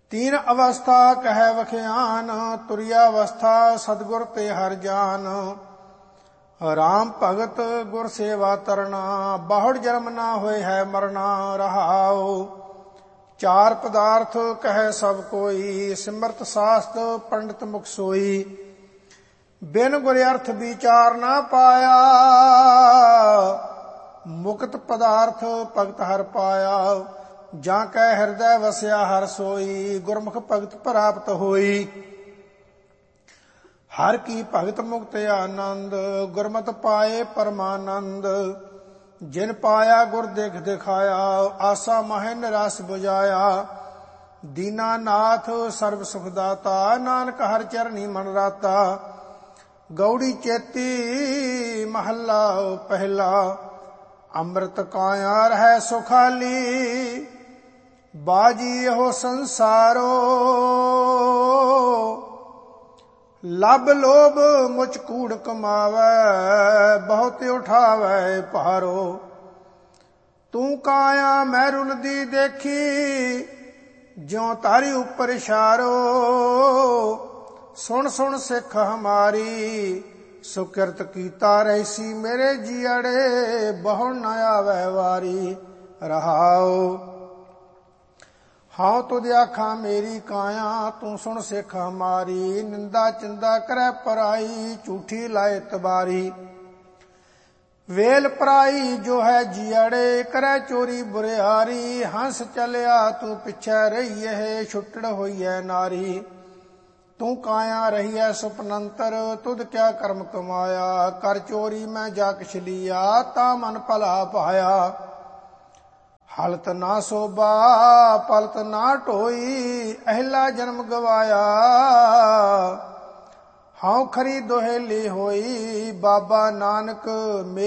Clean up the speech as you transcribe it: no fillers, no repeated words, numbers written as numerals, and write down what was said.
तीन अवस्था कह वख्यान, तुरिया अवस्था सतगुर ते हर जान। राम भगत गुर सेवा तरना, बाहुड़ जन्म ना होए है मरना रहाओ। चार पदार्थ कह सब कोई, सिमरत शास्त्र पंडित मुख सोई। बिन गुर अर्थ विचार ना पाया, मुक्त पदार्थ भगत हर पाया। जा कै हृदय वसया हर सोई, गुरमुख भगत प्राप्त होई। हर की भगत मुक्त आनंद, गुरमत पाए परमानंद। जिन पाया गुर देख दिखाया, आसा माहे निराश बुझाया। दीनानाथ सर्व सुखदाता, नानक हर चरनी मन राता। गौड़ी चेती महला पहला, अमृत काया रह सुखाली। बाजी हो संसारो, लब लोभ मुझ कूड़ कमावै। बहुत उठावै भारो, तू काया मैं रुलदी देखी। ज्यों तारी ऊपर इशारो, सुन सुन सिख हमारी। सुकृत कीता रहसी मेरे जियड़े, बहु न आवै वारी रहाओ। हाँ तुद आखा मेरी काया, तू सुन सिख हमारी। निंदा चिंदा करे पराई, झूठी लाए तबारी। वेल पराई जो है जियड़े, करे चोरी बुरियारी। हंस चलिया तू पिछे रही है, छुटड़ होई है नारी। तू काया रही है सुपनंतर, तुद क्या कर्म कमाया। कर चोरी मैं जा किछ लिया, ता मन भला पाया। हलत ना शोभा पलत ना ढोई, अहला जन्म गवाया। हाँ खरी दोहेली होई, बाबा नानक